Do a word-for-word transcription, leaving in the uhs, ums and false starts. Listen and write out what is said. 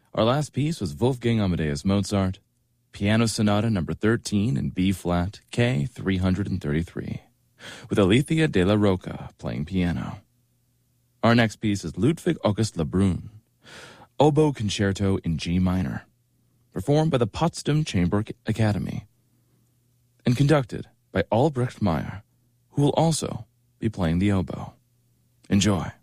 Our last piece was Wolfgang Amadeus Mozart, Piano Sonata number thirteen in B-flat, K three thirty-three, with Alethea de la Roca playing piano. Our next piece is Ludwig August Lebrun, Oboe Concerto in G minor, performed by the Potsdam Chamber Academy, and conducted by Albrecht Meyer, who will also be playing the oboe. Enjoy.